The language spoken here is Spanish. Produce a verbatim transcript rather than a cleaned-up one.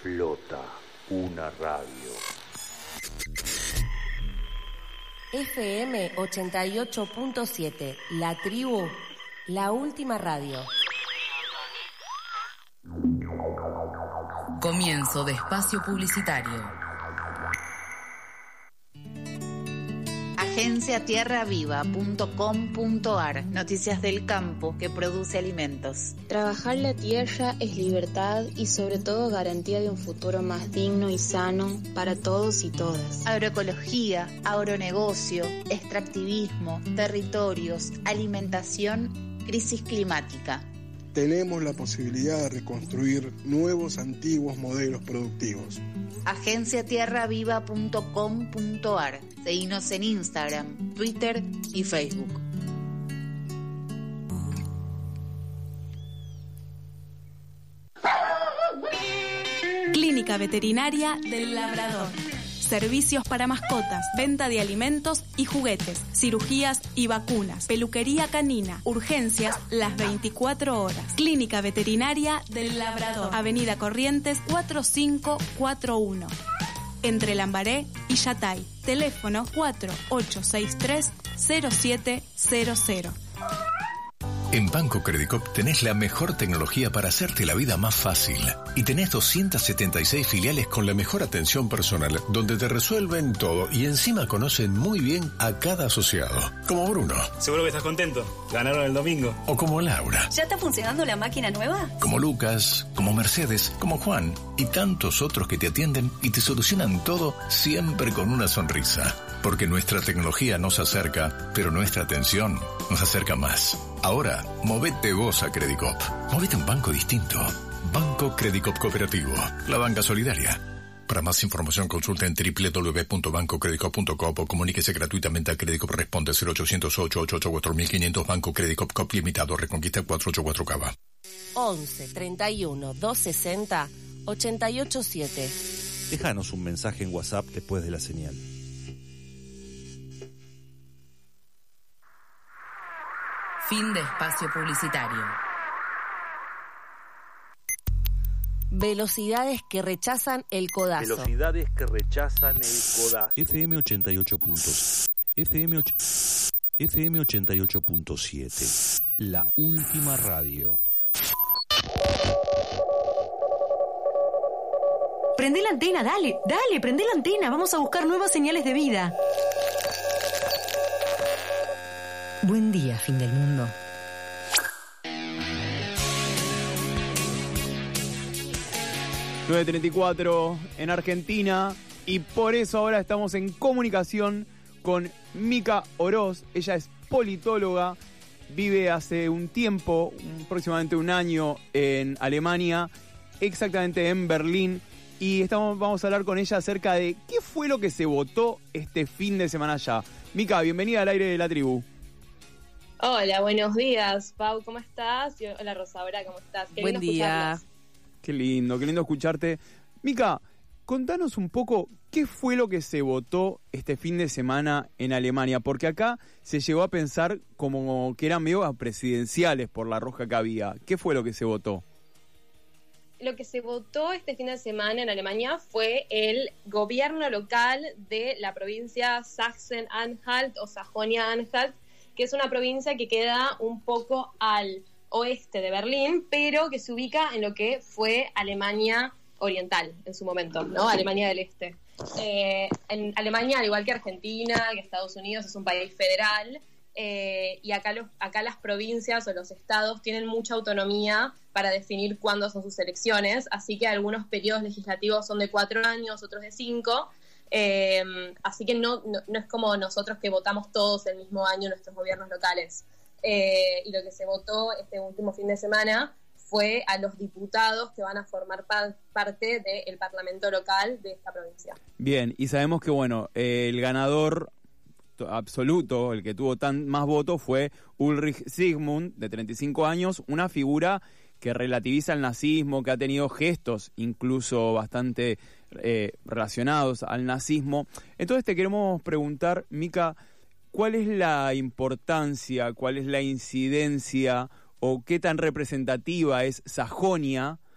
Flota una radio. F M ochenta y ocho punto siete, La Tribu, la última radio. Comienzo de espacio publicitario. agencia tierra viva punto com punto ar, noticias del campo que produce alimentos. Trabajar la tierra es libertad y sobre todo garantía de un futuro más digno y sano para todos y todas. Agroecología, agronegocio, extractivismo, territorios, alimentación, crisis climática. Tenemos la posibilidad de reconstruir nuevos antiguos modelos productivos. agencia tierra viva punto com punto ar. Seguinos en Instagram, Twitter y Facebook. Clínica Veterinaria del Labrador. Servicios para mascotas, venta de alimentos y juguetes, cirugías y vacunas, peluquería canina, urgencias las veinticuatro horas. Clínica Veterinaria del Labrador, Avenida Corrientes cuatro cinco cuatro uno, entre Lambaré y Yatay. Teléfono cuatro ocho seis tres cero siete cero cero. En Banco Credicop tenés la mejor tecnología para hacerte la vida más fácil. Y tenés doscientas setenta y seis filiales con la mejor atención personal, donde te resuelven todo y encima conocen muy bien a cada asociado. Como Bruno. Seguro que estás contento. Ganaron el domingo. O como Laura. ¿Ya está funcionando la máquina nueva? Como Lucas, como Mercedes, como Juan y tantos otros que te atienden y te solucionan todo siempre con una sonrisa. Porque nuestra tecnología nos acerca, pero nuestra atención nos acerca más. Ahora, movete vos a Credicop. Movete a un banco distinto. Banco Credicop Cooperativo. La banca solidaria. Para más información consulta en doble u doble u doble u punto banco credicop punto com o comuníquese gratuitamente a Credicop. Responde cero ochocientos ocho, ochocientos ochenta y cuatro mil quinientos. Banco Credicop Cop Limitado. Reconquista cuatrocientos ochenta y cuatro Cava. once treinta y uno doscientos sesenta ochenta y ocho siete. Déjanos un mensaje en WhatsApp después de la señal. Fin de espacio publicitario. Velocidades que rechazan el codazo. Velocidades que rechazan el codazo. F M ochenta y ocho puntos. F M och... F M ochenta y ocho punto siete. La última radio. Prende la antena, dale, dale, prende la antena. Vamos a buscar nuevas señales de vida. Buen día, fin del mundo. nueve treinta y cuatro en Argentina, y por eso ahora estamos en comunicación con Mica Oroz. Ella es politóloga, vive hace un tiempo, aproximadamente un año, en Alemania, exactamente en Berlín, y estamos, vamos a hablar con ella acerca de qué fue lo que se votó este fin de semana allá. Mica, bienvenida al aire de La Tribu. Hola, buenos días, Pau, ¿cómo estás? Y hola, Rosaura, ¿cómo estás? Qué Buen lindo día. escucharlos. Qué lindo, qué lindo escucharte. Mica, contanos un poco qué fue lo que se votó este fin de semana en Alemania, porque acá se llegó a pensar como que eran medio presidenciales por la roja que había. ¿Qué fue lo que se votó? Lo que se votó este fin de semana en Alemania fue el gobierno local de la provincia Sachsen-Anhalt o Sajonia-Anhalt, que es una provincia que queda un poco al oeste de Berlín, pero que se ubica en lo que fue Alemania Oriental en su momento, ¿no? Alemania del Este. Eh, en Alemania, al igual que Argentina, que Estados Unidos, es un país federal, eh, y acá, los, acá las provincias o los estados tienen mucha autonomía para definir cuándo son sus elecciones, así que algunos periodos legislativos son de cuatro años, otros de cinco. Eh, así que no, no, no es como nosotros que votamos todos el mismo año en nuestros gobiernos locales. Eh, y lo que se votó este último fin de semana fue a los diputados que van a formar pa- parte del parlamento local de esta provincia. Bien, y sabemos que bueno, eh, el ganador absoluto, el que tuvo tan más votos, fue Ulrich Sigmund, de treinta y cinco años, una figura que relativiza el nazismo, que ha tenido gestos incluso bastante eh, relacionados al nazismo. Entonces te queremos preguntar, Mica, ¿cuál es la importancia, cuál es la incidencia o qué tan representativa es Sajonia